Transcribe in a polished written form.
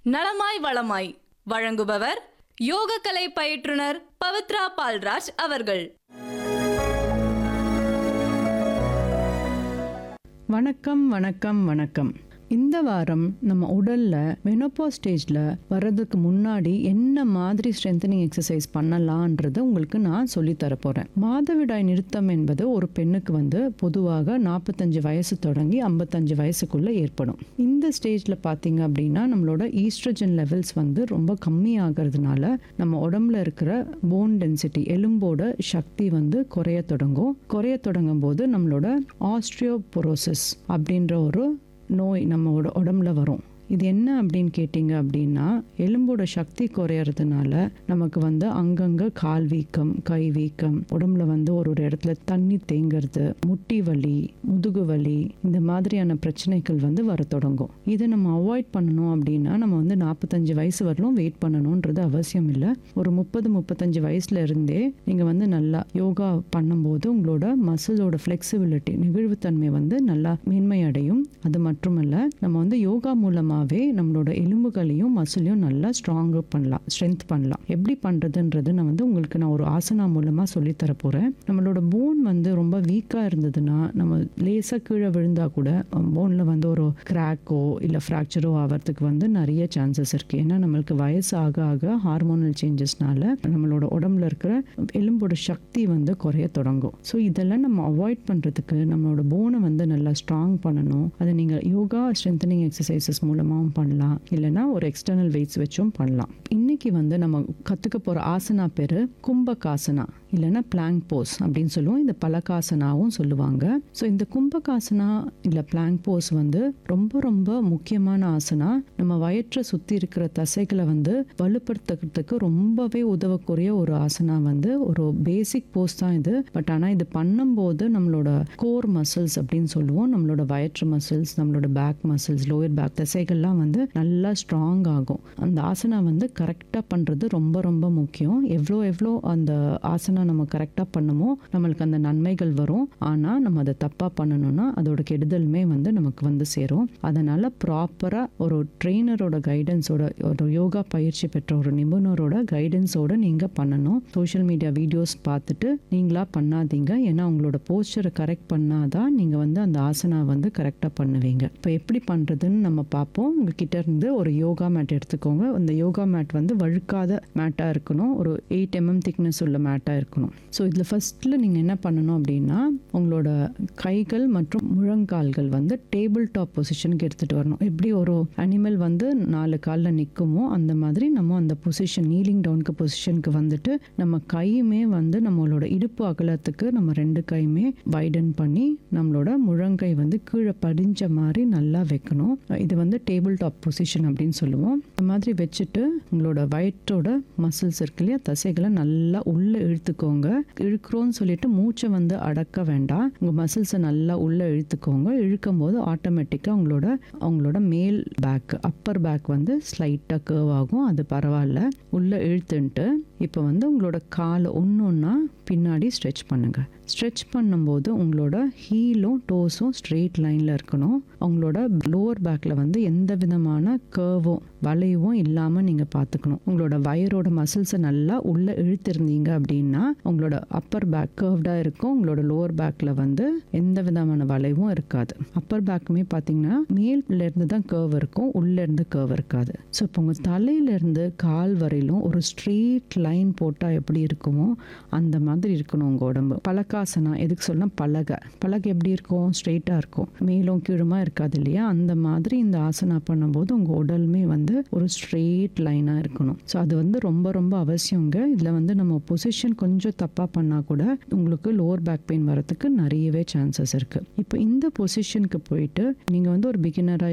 நலமாய் வளமாய் வழங்குபவர் யோகக்கலை பயிற்றுனர் பவித்ரா பால்ராஜ் அவர்கள். வணக்கம் வணக்கம் வணக்கம். இந்த வாரம் நம்ம உடல்ல மெனோபாஸ் ஸ்டேஜ்ல வர்றதுக்கு முன்னாடி என்ன மாதிரி ஸ்ட்ரென்தனிங் எக்ஸசைஸ் பண்ணலான்றது உங்களுக்கு நான் சொல்லி தர போறேன். மாதவிடாய் நிறுத்தம் என்பது ஒரு பெண்ணுக்கு பொதுவாக 45 வயசு தொடங்கி 55 வயசுக்குள்ள ஏற்படும். இந்த ஸ்டேஜ்ல பாத்தீங்க அப்படின்னா நம்மளோட ஈஸ்ட்ரஜன் லெவல்ஸ் ரொம்ப கம்மி ஆகிறதுனால நம்ம உடம்புல இருக்கிற போன் டென்சிட்டி, எலும்போட சக்தி குறைய தொடங்கும் போது நம்மளோட ஆஸ்ட்ரியோபோரோசிஸ் அப்படின்ற ஒரு நோய் நம்மளோட உடம்புல வரும். இது என்ன அப்படின்னு கேட்டிங்க அப்படின்னா, எலும்போட சக்தி குறையறதுனால நமக்கு அங்கங்கே கால் வீக்கம், கை வீக்கம், உடம்புல ஒரு இடத்துல தண்ணி தேங்கிறது, முட்டி வலி, முதுகு வலி, இந்த மாதிரியான பிரச்சனைகள் வர தொடங்கும். இதை நம்ம அவாய்ட் பண்ணணும் அப்படின்னா நம்ம 45 வயசு வரலும் வெயிட் பண்ணணுன்றது அவசியம் இல்லை. ஒரு 30-35 வயசுல இருந்தே நீங்கள் நல்லா யோகா பண்ணும்போது உங்களோட மசிலோட ஃப்ளெக்சிபிலிட்டி, நெகிழ்வுத்தன்மை நல்லா மேன்மையடையும். அது மட்டுமல்ல, நம்ம யோகா மூலமாக நம்மளோட எலும்புகளையும் மசிலையும் நல்லா ஸ்ட்ரென்த் பண்ணலாம். எப்படி பண்றதுன்றது நான் உங்களுக்கு ஒரு ஆசனா மூலமா சொல்லி தர போறேன். நம்மளோட போன் ரொம்ப வீக்கா இருந்ததுன்னா, நம்ம லேசா கீழே விழுந்தா கூட போன்ல ஒரு கிராக்கோ இல்ல ஃப்ராக்சரோ ஆகிறதுக்கு நிறைய சான்சஸ் இருக்கு. ஏன்னா நம்மளுக்கு வயசு ஆக ஆக ஹார்மோனல் சேஞ்சஸ்னால நம்மளோட உடம்புல இருக்கிற எலும்போட சக்தி குறைய தொடங்கும். ஸோ இதெல்லாம் நம்ம அவாய்ட் பண்றதுக்கு நம்மளோட போனை நல்லா ஸ்ட்ராங் பண்ணணும். அதை நீங்க யோகா ஸ்ட்ரென்தனிங் எக்ஸசைசஸ் மூலமா பண்ணலாம், இல்லைன்னா ஒரு எக்ஸ்டர்னல் வெயிட்ஸ் வச்சும் பண்ணலாம். இன்னைக்கு நம்ம கத்துக்க போற ஆசனா பேரு கும்பகாசனா, இல்லைன்னா பிளாங்க் போஸ் அப்படின்னு சொல்லுவோம். இந்த பலகாசனாவும் சொல்லுவாங்க. ஸோ இந்த கும்பகாசனா இல்ல பிளாங்க் போஸ் ரொம்ப ரொம்ப முக்கியமான ஆசனா. நம்ம வயிற்றை சுத்தி இருக்கிற தசைகளை வலுப்படுத்துறதுக்கு ரொம்பவே உதவக்கூடிய ஒரு ஆசனா. ஒரு பேசிக் போஸ் தான் இது. பட் ஆனா இது பண்ணும்போது நம்மளோட கோர் மசில்ஸ் அப்படின்னு சொல்லுவோம், நம்மளோட வயிற்று மசில்ஸ், நம்மளோட பேக் மசில்ஸ், லோயர் பேக் தசைகள்லாம் நல்லா ஸ்ட்ராங் ஆகும். அந்த ஆசனா கரெக்டா பண்றது ரொம்ப ரொம்ப முக்கியம். எவ்வளோ அந்த ஆசனா நம்ம கரெக்டா பண்ணுமோ நம்மளுக்கு அந்த நன்மைகள் வரும். ஆனா நம்ம அதை தப்பா பண்ணணும்னா அதோட கெடுதலுமே நமக்கு சேரும். அதனால ப்ராப்பரா ஒரு ட்ரெயினரோட கைடன்ஸோட, ஒரு யோகா பயிற்சி பெற்ற ஒரு நிபுணரோட கைடன்ஸோட நீங்க பண்ணணும். சோஷியல் மீடியா வீடியோஸ் பார்த்துட்டு நீங்களா பண்ணாதீங்க. ஏன்னா உங்களோட போஸ்டரை கரெக்ட் பண்ணாதான் நீங்க அந்த ஆசனா கரெக்டா பண்ணுவீங்க. இப்போ எப்படி பண்றதுன்னு நம்ம பார்ப்போம். உங்ககிட்ட இருந்து ஒரு யோகா மேட் எடுத்துக்கோங்க. அந்த யோகா மேட் வழுக்காத மேட்டா இருக்கணும். ஒரு 8 mm திக்னஸ் உள்ள மேட்டா இருக்கணும். ஸோ இதுல ஃபர்ஸ்ட்ல நீங்க என்ன பண்ணணும் அப்படின்னா, உங்களோட கைகள் மற்றும் முழங்கால்கள் டேபிள் டாப் பொசிஷனுக்கு எடுத்துட்டு வரணும். எப்படி ஒரு அனிமல் 4 காலில் நிற்குமோ அந்த மாதிரி நம்ம அந்த பொசிஷன், நீலிங் டவுனுக்கு பொசிஷனுக்கு நம்ம கையுமே நம்மளோட இடுப்பு அகலத்துக்கு நம்ம 2 கையுமே வைடன் பண்ணி நம்மளோட முழங்கை கீழே படிஞ்ச மாதிரி நல்லா வைக்கணும். இது டேபிள் டாப் பொசிஷன் அப்படின்னு சொல்லுவோம். இந்த மாதிரி வச்சுட்டு உங்களோட வயிற்றோட மசில்ஸ் இருக்கு இல்லையா, தசைகளை நல்லா உள்ள இழுத்துக்கோங்க. இழுக்கிறோன்னு சொல்லிட்டு மூச்சை அடக்க வேண்டாம். உங்க மசில்ஸை நல்லா உள்ள இழுத்துக்கோங்க. இழுக்கும் போது ஆட்டோமேட்டிக்கா அவங்களோட மேல் பேக், அப்பர் பேக் ஸ்லைட்டா கர்வ் ஆகும். அது பரவாயில்ல. உள்ள இழுத்துன்ட்டு இப்போ உங்களோட காலை ஒன்னொன்னா பின்னாடி ஸ்ட்ரெச் பண்ணுங்க. ஸ்ட்ரெச் பண்ணும்போது உங்களோட ஹீலும் டோஸும் ஸ்ட்ரெயிட் லைன்ல இருக்கணும். உங்களோட லோவர் பேக்ல எந்த விதமான கர்வும் வளைவும் இல்லாம நீங்க பாத்துக்கணும். உங்களோட வயரோட மசில்ஸை நல்லா உள்ள இழுத்திருந்தீங்க அப்படின்னா உங்களோட அப்பர் பேக் கர்வ்டா இருக்கும். உங்களோட லோவர் பேக்ல எந்த விதமான வளைவும் இருக்காது. அப்பர் பேக்குமே பாத்தீங்கன்னா மேல்ல இருந்து தான் கர்வ் இருக்கும், உள்ள இருந்து கர்வ் இருக்காது. ஸோ இப்போ உங்க தலையில இருந்து கால் வரையிலும் ஒரு ஸ்ட்ரெயிட் லைன் போட்டா எப்படி இருக்குமோ அந்த மாதிரி இருக்கணும் உங்க உடம்பு. பலகாசனா எதுக்கு சொல்லணும், பலகை எப்படி இருக்கும், ஸ்ட்ரெயிட்டா இருக்கும், மேலும் கீழுமா இருக்காது இல்லையா. அந்த மாதிரி இந்த ஆசனா பண்ணும்போது உங்க உடலுமே ஒரு ஸ்ட்ரெயிட் லைனா இருக்கணும். ஸோ அது ரொம்ப ரொம்ப அவசியங்க. இதுல நம்ம பொசிஷன் கொஞ்சம் தப்பா பண்ணா கூட உங்களுக்கு லோவர் பேக் பெயின் வரதுக்கு நிறையவே சான்சஸ் இருக்கு. இப்போ இந்த பொசிஷனுக்கு போயிட்டு நீங்க ஒரு பிகினரா